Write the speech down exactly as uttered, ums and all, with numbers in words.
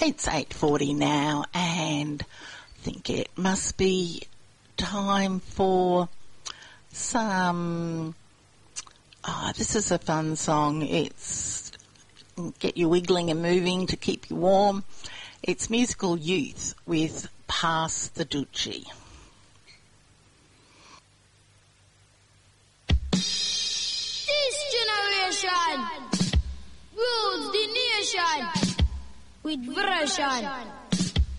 It's eight forty now, and I think it must be time for some... Oh, this is a fun song. It's get you wiggling and moving to keep you warm. It's Musical Youth with Pass the Dutchie. This generation rules the nation with version.